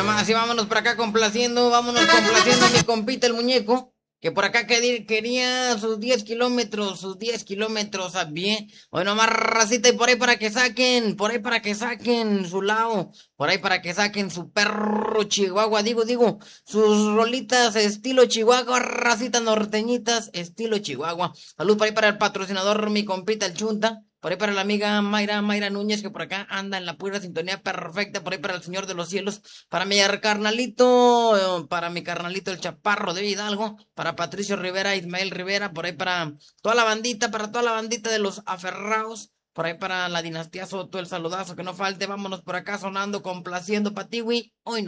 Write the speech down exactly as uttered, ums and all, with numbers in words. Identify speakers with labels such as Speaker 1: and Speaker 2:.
Speaker 1: más, y vámonos por acá complaciendo, vámonos complaciendo a mi compita el muñeco, que por acá quería, quería sus diez kilómetros, sus diez kilómetros a pie. Bueno, más racita y por ahí para que saquen, por ahí para que saquen su lao, por ahí para que saquen su perro chihuahua, digo, digo, sus rolitas estilo chihuahua, racitas norteñitas, estilo chihuahua. Salud por ahí para el patrocinador, mi compita el Chunta. Por ahí para la amiga Mayra, Mayra Núñez, que por acá anda en la pura sintonía perfecta. Por ahí para el Señor de los Cielos. Para mi carnalito, eh, para mi carnalito el Chaparro de Hidalgo. Para Patricio Rivera, Ismael Rivera. Por ahí para toda la bandita, para toda la bandita de los aferrados. Por ahí para la dinastía Soto, el saludazo que no falte. Vámonos por acá sonando, complaciendo, Patiwi. Hoy no.